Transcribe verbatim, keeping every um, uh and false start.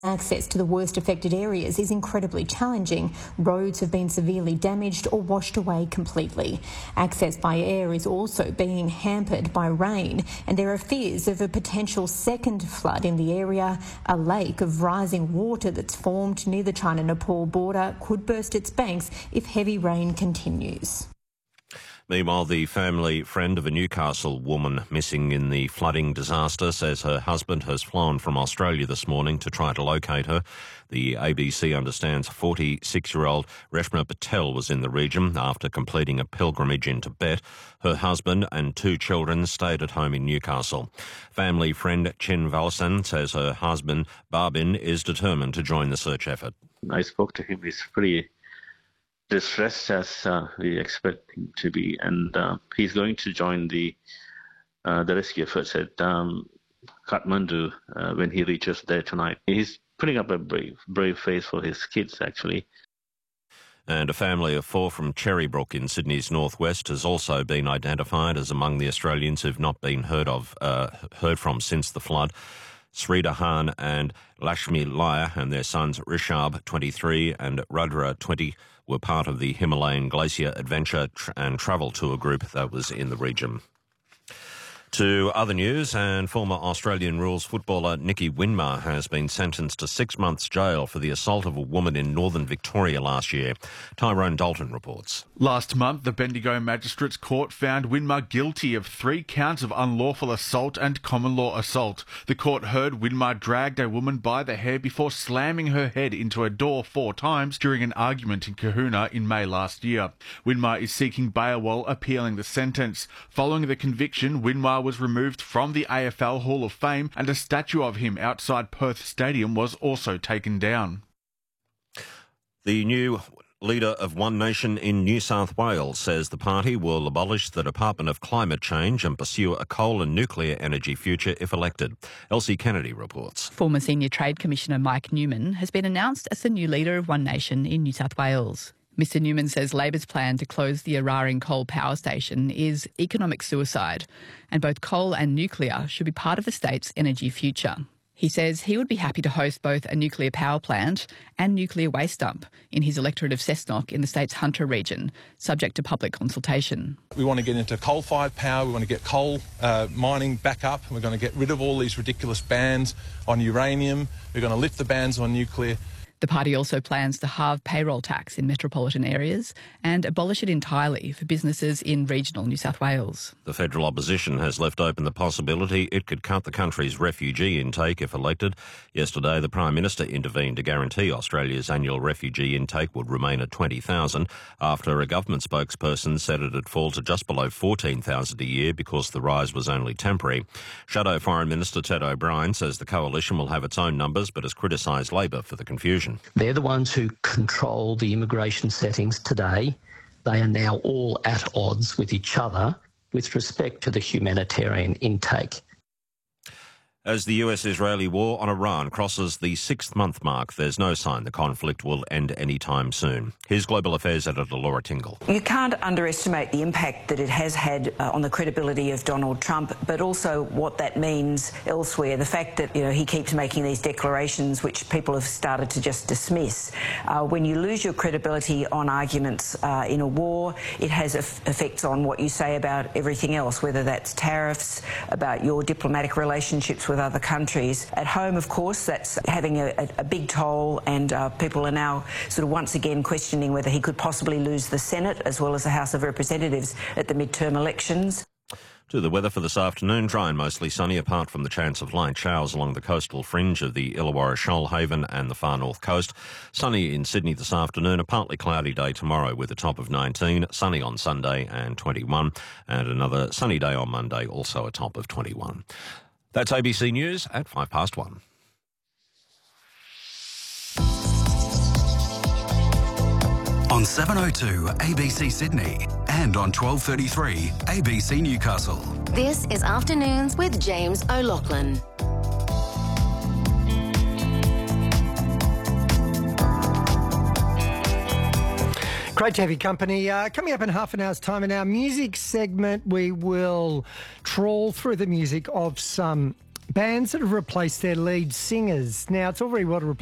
Access to the worst affected areas is incredibly challenging. Roads have been severely damaged or washed away completely. Access by air is also being hampered by rain, and there are fears of a potential second flood in the area. A lake of rising water that's formed near the China-Nepal border could burst its banks if heavy rain continues. Meanwhile, the family friend of a Newcastle woman missing in the flooding disaster says her husband has flown from Australia this morning to try to locate her. The A B C understands forty-six-year-old Reshma Patel was in the region after completing a pilgrimage in Tibet. Her husband and two children stayed at home in Newcastle. Family friend Chen Valsan says her husband Barbin is determined to join the search effort. I spoke to him. He's pretty distressed as uh, we expect him to be, and uh, he's going to join the uh, the rescue efforts at um, Kathmandu uh, when he reaches there tonight. He's putting up a brave, brave face for his kids, actually. And a family of four from Cherrybrook in Sydney's northwest has also been identified as among the Australians who've not been heard of, uh, heard from since the flood. Srida Khan and Lashmi Laya and their sons Rishab, twenty-three, and Rudra, twenty, were part of the Himalayan Glacier Adventure and Travel Tour group that was in the region. To other news, and former Australian rules footballer Nicky Winmar has been sentenced to six months jail for the assault of a woman in northern Victoria last year. Tyrone Dalton reports. Last month, the Bendigo Magistrates Court found Winmar guilty of three counts of unlawful assault and common law assault. The court heard Winmar dragged a woman by the hair before slamming her head into a door four times during an argument in Kahuna in May last year. Winmar is seeking bail while appealing the sentence. Following the conviction, Winmar was removed from the A F L Hall of Fame, and a statue of him outside Perth Stadium was also taken down. The new leader of One Nation in New South Wales says the party will abolish the Department of Climate Change and pursue a coal and nuclear energy future if elected. Elsie Kennedy reports. Former Senior Trade Commissioner Mike Newman has been announced as the new leader of One Nation in New South Wales. Mister Newman says Labor's plan to close the Eraring coal power station is economic suicide, and both coal and nuclear should be part of the state's energy future. He says he would be happy to host both a nuclear power plant and nuclear waste dump in his electorate of Cessnock in the state's Hunter region, subject to public consultation. We want to get into coal-fired power, we want to get coal uh, mining back up, and we're going to get rid of all these ridiculous bans on uranium, we're going to lift the bans on nuclear. The party also plans to halve payroll tax in metropolitan areas and abolish it entirely for businesses in regional New South Wales. The federal opposition has left open the possibility it could cut the country's refugee intake if elected. Yesterday, the Prime Minister intervened to guarantee Australia's annual refugee intake would remain at twenty thousand after a government spokesperson said it'd fall to just below fourteen thousand a year because the rise was only temporary. Shadow Foreign Minister Ted O'Brien says the coalition will have its own numbers but has criticised Labor for the confusion. They're the ones who control the immigration settings today. They are now all at odds with each other with respect to the humanitarian intake. As the U S-Israeli war on Iran crosses the sixth-month mark, there's no sign the conflict will end any time soon. Here's Global Affairs editor Laura Tingle. You can't underestimate the impact that it has had uh, on the credibility of Donald Trump, but also what that means elsewhere. The fact that, you know, he keeps making these declarations which people have started to just dismiss. Uh, when you lose your credibility on arguments uh, in a war, it has eff- effects on what you say about everything else, whether that's tariffs, about your diplomatic relationships with other countries. At home, of course, that's having a, a, a big toll, and uh, people are now sort of once again questioning whether he could possibly lose the Senate as well as the House of Representatives at the midterm elections. To the weather for this afternoon, dry and mostly sunny apart from the chance of light showers along the coastal fringe of the Illawarra Shoalhaven and the far north coast. Sunny in Sydney this afternoon, a partly cloudy day tomorrow with a top of nineteen, sunny on Sunday and twenty-one, and another sunny day on Monday, also a top of twenty-one. That's A B C News at five past one. On seven oh two A B C Sydney and on twelve thirty-three A B C Newcastle. This is Afternoons with James O'Loughlin. Great to have your company. Uh, coming up in half an hour's time in our music segment, we will trawl through the music of some Bands that have replaced their lead singers. Now, it's all very well to replace